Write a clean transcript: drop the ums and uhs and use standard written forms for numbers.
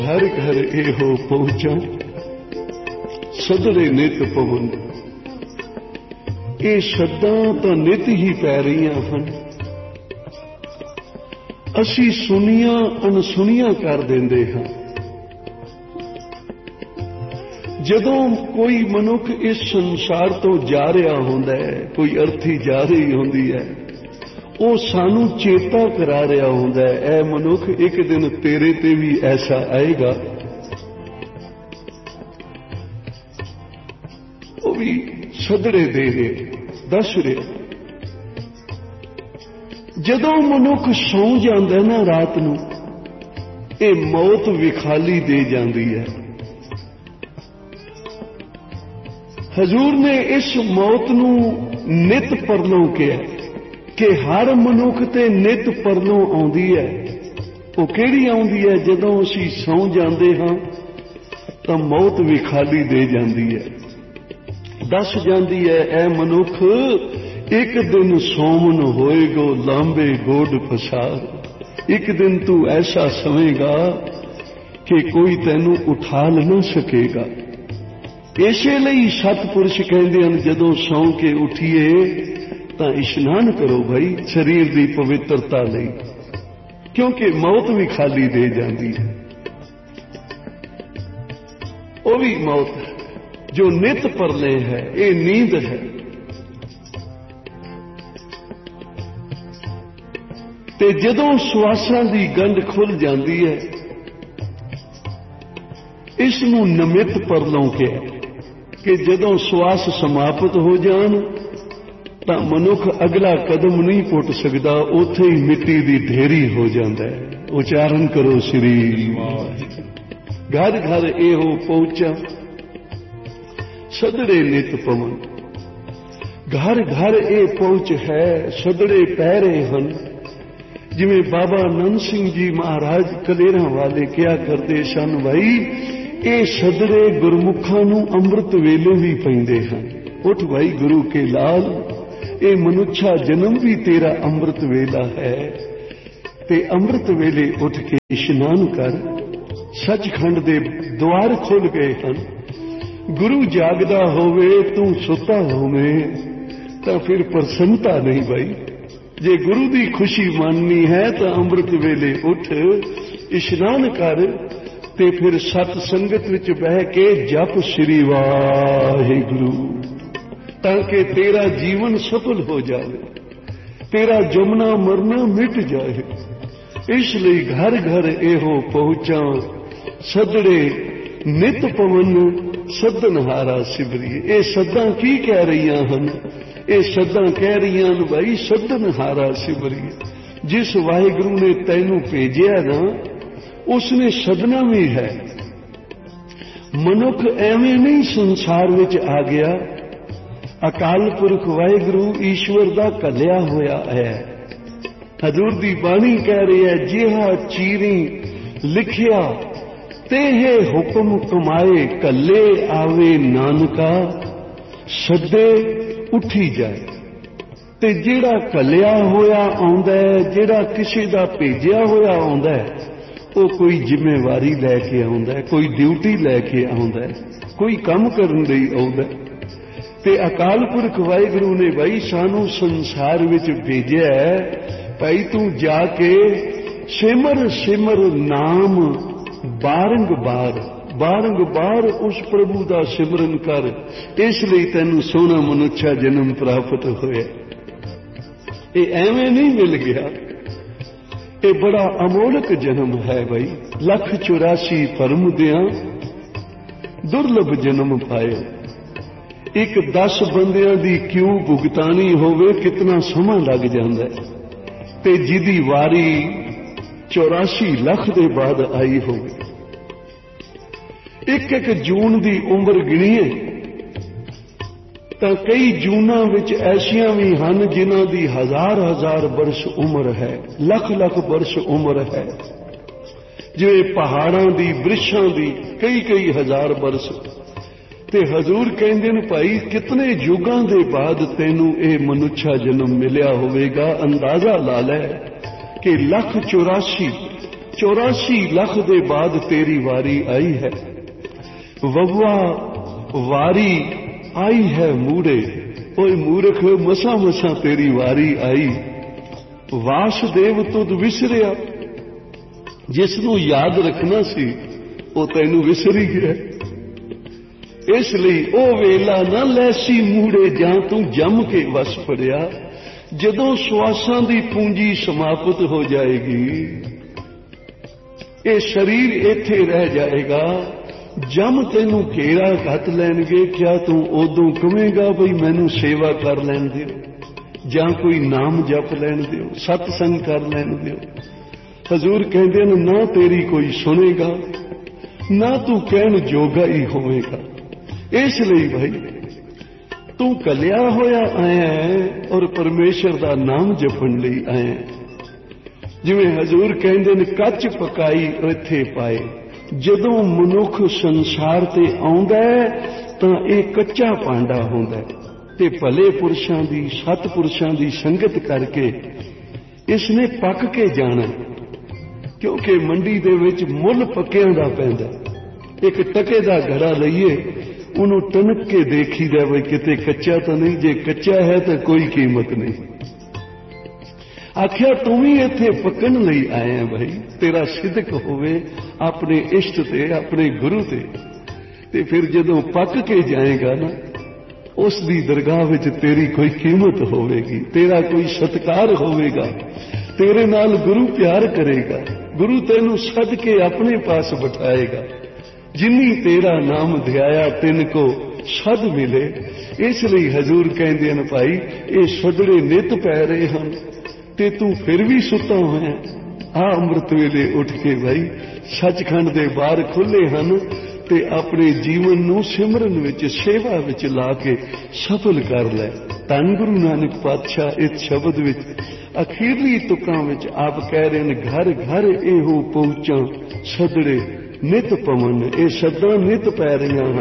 हर घर एहो पहुंचा सदरे नित पवन। ये शब्दां तो नित ही पै रही हैं, असी सुनिया अनसुनिया कर देंदे हां। जदों कोई मनुख इस संसार तो जा रहा होंदा है, कोई अर्थी जा रही होंदी है, वो सानू चेता करा रहा होंदा है, ऐ मनुख एक दिन तेरे ते भी ऐसा आएगा। वो भी सदड़े दे रहे दस रहे। जदों मनुख सौ जांदा ना रात नू, ये मौत विखाली दे जांदी है। हजूर ने इस मौत नू नित परलों किया कि हर मनुख ते नित परलों आउंदी है। वो किहड़ी आउंदी है? जदों असीं सौ जांदे हां तां मौत विखाली दे जांदी है, दस जांदी है, ऐ मनुख एक दिन सौमन होएगो लांबे गोड पसार। एक दिन तू ऐसा सवेगा कि कोई तैनू उठा न सकेगा। इसे लई सतपुरुष कहते हैं जदों सौ के उठिए तां इशनान करो भाई शरीर की पवित्रता लई, क्योंकि मौत भी खाली दे जाती है। वो भी मौत जो नित परले है, ये नींद है। ते जदों श्वासां दी गंढ खुल जाती है, इसनूं नमित परलों के कि जदों श्वास समाप्त हो जान तां मनुख अगला कदम नहीं पुट सकता, उथे ही मिट्टी दी ढेरी हो जाता है। उच्चारण करो श्री घर घर एहो पहुंचा सदड़े नित पवन। घर घर ए पहुंच है, सदड़े पैरे हन। जिमें बाबा नंद सिंह जी महाराज कलेरा वाले क्या करते सन, भाई ये सदड़े गुरमुखां नूं अंमृत वेले भी पैंदे हन। उठ भाई गुरु के लाल, ये मनुष्या जन्म भी तेरा अंमृत वेला है, ते अंमृत वेले उठ के इशनान कर। सचखंड दे द्वार खुल गए हन। गुरु जागदा होवे तू सुता होवे तां फिर प्रसन्नता नहीं भाई। जे गुरु दी खुशी माननी है तो अंमृत वेले उठ इशनान कर, ते फिर सत संगत विच बह के जप श्री वाहिगुरु, ताकि तेरा जीवन सफल हो जाए, तेरा जमना मरना मिट जाए। इसलिए घर घर एहो पहुंचा सदड़े नित पवन सदनहारा सिबरिए। ये सदा की कह रही हन? ये सदा कह रही हन भाई सदनहारा सिबरिए। जिस वाहिगुरु ने तैनू भेजिया ना, उसने सदना भी है। मनुख एवें नहीं संसार विच आ गया, अकाल पुरख वाहिगुरु ईश्वर दा कलिया होया है। हजूर दी बाणी कह रही है, जिहा चीरी लिखिया तेहे हुक्म कमाए, कले आवे नानका सदे उठी जाए। ते जेड़ा कलिया होया आउंदा है, जेड़ा किसी दा भेजिया होया आउंदा है, वो कोई जिम्मेवारी लैके आउंदा है, कोई ड्यूटी लैके आउंदा है, कोई काम करन लई आउंदा है। ते अकाल पुरख वाहिगुरु ने भाई सानू संसार विच भेजिया है, भाई तू जाके सिमर सिमर नाम बारंबार उस प्रभु दा सिमरन कर। इसलिए तैनू सोना मनुष्या जन्म प्राप्त होया। ये एवें नहीं मिल गया, ये बड़ा अमोलक जन्म है भाई। 184 परम दियां दुर्लभ जन्म पाए। एक 10 बंदियां दी क्यों भुगतानी होवे कितना समा लग जाता है, ते जिदी वारी 84 लाख दे बाद आई होवे। एक एक जून दी उम्र गिणीए तां कई जूनां विच ऐसियां भी हन जिन्हां दी 1000 वर्ष उम्र है, लख वर्ष उम्र है। जिवें पहाड़ां दी वृक्षां दी कई हजार वर्ष। ते हजूर कहंदे ने भाई कितने युगां दे बाद तैनू ये मनुष्या जन्म मिलिया होवेगा। अंदाजा ला लै कि 184 84 ਲੱਖ ਦੇ ਬਾਅਦ ਤੇਰੀ ਵਾਰੀ ਆਈ ਹੈ। ਵੱਵਾ ਵਾਰੀ ਆਈ ਹੈ ਮੂੜੇ, ਓਏ ਮੂਰਖ ਮਸਾਂ ਮਸਾਂ ਤੇਰੀ ਵਾਰੀ ਆਈ। ਵਾਸੁਦੇਵ ਤੁਧ ਵਿਸਰਿਆ, ਜਿਸ ਨੂੰ ਯਾਦ ਰੱਖਣਾ ਸੀ ਉਹ ਤੈਨੂੰ ਵਿਸਰ ਹੀ ਗਿਆ। ਇਸ ਲਈ ਉਹ ਵੇਲਾ ਨਾ ਲੈਸੀ ਮੂੜੇ, ਜਾਂ ਤੂੰ ਜੰਮ ਕੇ ਵਸ ਪੜਿਆ। ਜਦੋਂ ਸਵਾਸਾਂ ਦੀ ਪੂੰਜੀ ਸਮਾਪਤ ਹੋ ਜਾਏਗੀ, ਇਹ ਸਰੀਰ ਇੱਥੇ ਰਹਿ ਜਾਏਗਾ। ਜਮ ਤੈਨੂੰ ਘੇਰਾ ਘੱਟ ਲੈਣਗੇ, ਕਿਆ ਤੂੰ ਉਦੋਂ ਕਹੇਂਗਾ ਬਈ ਮੈਨੂੰ ਸੇਵਾ ਕਰ ਲੈਣ ਦਿਓ, ਜਾਂ ਕੋਈ ਨਾਮ ਜਪ ਲੈਣ ਦਿਓ, ਸਤਸੰਗ ਕਰ ਲੈਣ ਦਿਓ। ਹਜ਼ੂਰ ਕਹਿੰਦੇ ਨੇ ਨਾ ਤੇਰੀ ਕੋਈ ਸੁਣੇਗਾ, ਨਾ ਤੂੰ ਕਹਿਣ ਜੋਗਾ ਹੀ ਹੋਵੇਗਾ। ਇਸ ਲਈ ਭਾਈ ਤੂੰ ਕੱਲਿਆ ਹੋਇਆ ਆਇਆ ਔਰ ਪਰਮੇਸ਼ਰ ਦਾ ਨਾਮ ਜਪਣ ਲਈ ਆਇਆ। ਜਿਵੇਂ ਹਜ਼ੂਰ ਕਹਿੰਦੇ ਨੇ ਕੱਚ ਪਕਾਈ ਇੱਥੇ ਪਾਏ। ਜਦੋਂ ਮਨੁੱਖ ਸੰਸਾਰ ਤੇ ਆਉਂਦਾ ਤਾਂ ਇਹ ਕੱਚਾ ਭਾਂਡਾ ਹੁੰਦਾ ਤੇ ਭਲੇ ਪੁਰਸ਼ਾਂ ਦੀ, ਸਤਿਪੁਰਸ਼ਾਂ ਦੀ ਸੰਗਤ ਕਰਕੇ ਇਸ ਨੇ ਪੱਕ ਕੇ ਜਾਣਾ, ਕਿਉਂਕਿ ਮੰਡੀ ਦੇ ਵਿੱਚ ਮੁੱਲ ਪੱਕਿਆਂ ਦਾ ਪੈਂਦਾ। ਇੱਕ ਟਕੇ ਦਾ ਘੜਾ ਲਈਏ, ਉਹਨੂੰ ਟਨਕ ਕੇ ਦੇਖੀਦਾ ਬਈ ਕਿਤੇ ਕੱਚਾ ਤਾਂ ਨਹੀਂ, ਜੇ ਕੱਚਾ ਹੈ ਤਾਂ ਕੋਈ ਕੀਮਤ ਨਹੀਂ। ਆਖਿਆ ਤੂੰ ਵੀ ਇੱਥੇ ਪੱਕਣ ਲਈ ਆਇਆ ਭਾਈ, ਤੇਰਾ ਸਿਦਕ ਹੋਵੇ ਆਪਣੇ ਇਸ਼ਟ ਤੇ, ਆਪਣੇ ਗੁਰੂ ਤੇ ਫਿਰ ਜਦੋਂ ਪੱਕ ਕੇ ਜਾਏਗਾ ਨਾ, ਉਸ ਦੀ ਦਰਗਾਹ ਵਿੱਚ ਤੇਰੀ ਕੋਈ ਕੀਮਤ ਹੋਵੇਗੀ, ਤੇਰਾ ਕੋਈ ਸਤਿਕਾਰ ਹੋਵੇਗਾ, ਤੇਰੇ ਨਾਲ ਗੁਰੂ ਪਿਆਰ ਕਰੇਗਾ, ਗੁਰੂ ਤੈਨੂੰ ਸੱਦ ਕੇ ਆਪਣੇ ਪਾਸ ਬਿਠਾਏਗਾ। ਜਿਨੀ ਤੇਰਾ ਨਾਮ ਧਿਆਇਆ ਤਿੰਨ ਕੋ ਸਦ ਮਿਲੇ। ਇਸ ਲਈ ਹਜ਼ੂਰ ਕਹਿੰਦੇ ਨੇ ਭਾਈ ਇਹ ਸਦੜੇ ਨਿਤ ਪੈ ਰਹੇ ਹਨ ਤੇ ਤੂੰ ਫਿਰ ਵੀ ਸੁੱਤਾ ਹੋਇਆ। ਆ ਅੰਮ੍ਰਿਤ ਵੇਲੇ ਉੱਠ ਕੇ ਭਾਈ ਸੱਚਖੰਡ ਦੇ ਬਾਹਰ ਖੁੱਲੇ ਹਨ ਤੇ ਆਪਣੇ ਜੀਵਨ ਨੂੰ ਸਿਮਰਨ ਵਿੱਚ, ਸੇਵਾ ਵਿੱਚ ਲਾ ਕੇ ਸਫਲ ਕਰ ਲੈ। ਧੰਨ ਗੁਰੂ ਨਾਨਕ ਪਾਤਸ਼ਾਹ ਇਸ ਸ਼ਬਦ ਵਿੱਚ ਅਖੀਰਲੀ ਤੁਕਾਂ ਵਿੱਚ ਆਪ ਕਹਿ ਰਹੇ ਨੇ, ਘਰ ਘਰ ਇਹੋ ਪਹੁੰਚਾਂ ਸਦੜੇ ਨਿਤ ਪਵਨ। ਇਹ ਸ਼ਬਦਾਂ ਨਿਤ ਪੈ ਰਹੀਆਂ ਹਨ।